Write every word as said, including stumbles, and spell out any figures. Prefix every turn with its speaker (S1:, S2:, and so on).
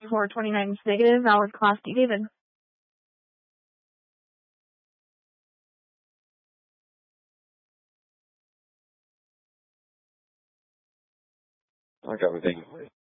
S1: four twenty-nine is negative. Valid Class D, David.
S2: I got everything.